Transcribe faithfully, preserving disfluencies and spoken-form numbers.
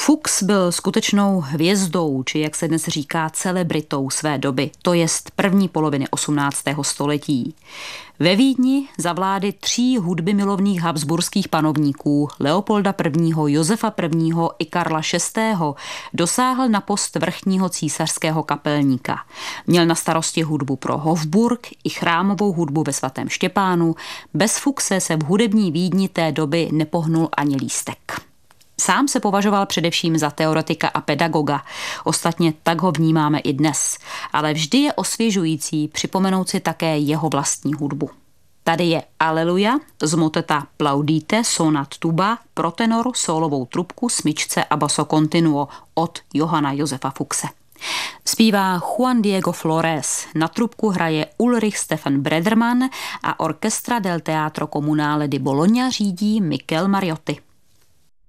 Fuchs byl skutečnou hvězdou, či jak se dnes říká celebritou své doby, to jest první poloviny osmnáctého století. Ve Vídni za vlády tří hudby milovných habsburských panovníků Leopolda prvního., Josefa prvního. I Karla šestého. dosáhl na post vrchního císařského kapelníka. Měl na starosti hudbu pro Hofburg i chrámovou hudbu ve svatém Štěpánu. Bez Fuchse se v hudební Vídni té doby nepohnul ani lístek. Sám se považoval především za teoretika a pedagoga. Ostatně tak ho vnímáme i dnes. Ale vždy je osvěžující připomenout si také jeho vlastní hudbu. Tady je Aleluja z moteta Plaudite sonat tuba pro tenor, sólovou trubku, smyčce a basso continuo od Johanna Josefa Fuchse. Zpívá Juan Diego Flores, na trubku hraje Ulrich Stefan Bredermann a Orchestra del Teatro Comunale di Bologna řídí Michel Mariotti.